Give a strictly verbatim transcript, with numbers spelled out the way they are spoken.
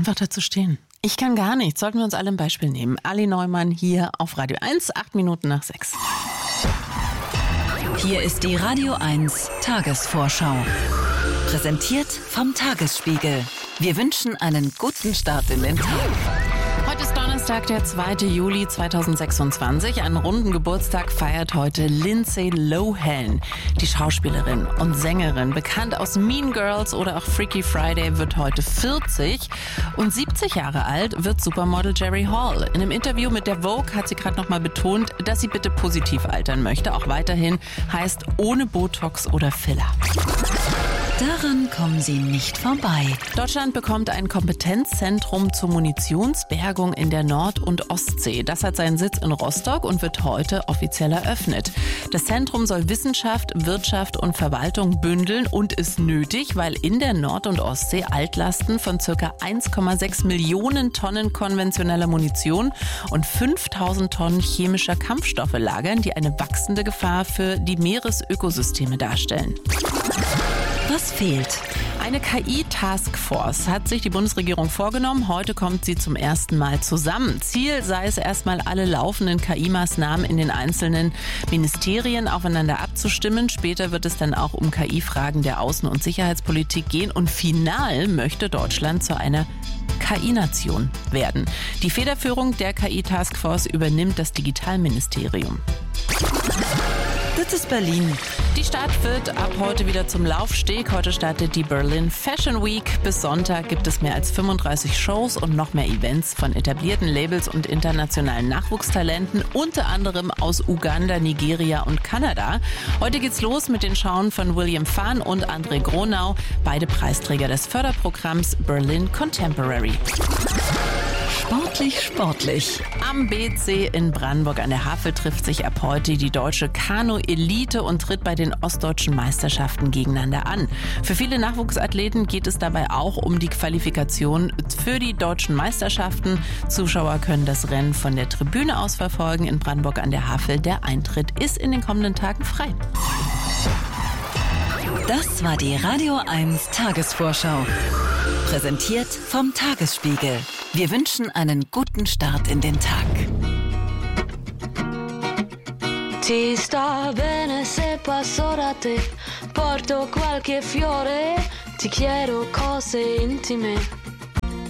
Einfach dazu stehen. Ich kann gar nichts. Sollten wir uns alle ein Beispiel nehmen. Ali Neumann hier auf Radio eins, acht Minuten nach sechs. Hier ist die Radio eins Tagesvorschau. Präsentiert vom Tagesspiegel. Wir wünschen einen guten Start in den Tag. Heute ist Donnerstag, der zweite Juli zweitausendsechsundzwanzig. Einen runden Geburtstag feiert heute Lindsay Lohan. Die Schauspielerin und Sängerin, bekannt aus Mean Girls oder auch Freaky Friday, wird heute vierzig. Und siebzig Jahre alt wird Supermodel Jerry Hall. In einem Interview mit der Vogue hat sie gerade noch mal betont, dass sie bitte positiv altern möchte. Auch weiterhin, heißt ohne Botox oder Filler. Daran kommen Sie nicht vorbei. Deutschland bekommt ein Kompetenzzentrum zur Munitionsbergung in der Nord- und Ostsee. Das hat seinen Sitz in Rostock und wird heute offiziell eröffnet. Das Zentrum soll Wissenschaft, Wirtschaft und Verwaltung bündeln und ist nötig, weil in der Nord- und Ostsee Altlasten von ca. eins Komma sechs Millionen Tonnen konventioneller Munition und fünftausend Tonnen chemischer Kampfstoffe lagern, die eine wachsende Gefahr für die Meeresökosysteme darstellen. Was fehlt? Eine K I-Taskforce hat sich die Bundesregierung vorgenommen. Heute kommt sie zum ersten Mal zusammen. Ziel sei es erstmal, alle laufenden K I-Maßnahmen in den einzelnen Ministerien aufeinander abzustimmen. Später wird es dann auch um K I-Fragen der Außen- und Sicherheitspolitik gehen. Und final möchte Deutschland zu einer K I-Nation werden. Die Federführung der K I-Taskforce übernimmt das Digitalministerium. Das ist Berlin. Die Stadt wird ab heute wieder zum Laufsteg. Heute startet die Berlin Fashion Week. Bis Sonntag gibt es mehr als fünfunddreißig Shows und noch mehr Events von etablierten Labels und internationalen Nachwuchstalenten, unter anderem aus Uganda, Nigeria und Kanada. Heute geht's los mit den Schauen von William Phan und André Gronau, beide Preisträger des Förderprogramms Berlin Contemporary. Sportlich, sportlich. Am B C in Brandenburg an der Havel trifft sich ab heute die deutsche Kanu-Elite und tritt bei den ostdeutschen Meisterschaften gegeneinander an. Für viele Nachwuchsathleten geht es dabei auch um die Qualifikation für die deutschen Meisterschaften. Zuschauer können das Rennen von der Tribüne aus verfolgen in Brandenburg an der Havel. Der Eintritt ist in den kommenden Tagen frei. Das war die Radio eins Tagesvorschau. Präsentiert vom Tagesspiegel. Wir wünschen einen guten Start in den Tag. Ti sta bene se passo da te, porto qualche fiore, ti chiedo cose intime.